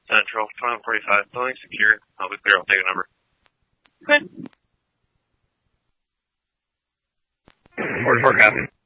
Central, 2145, filling secure. I'll be clear, I'll take a number. Okay. 44 copy.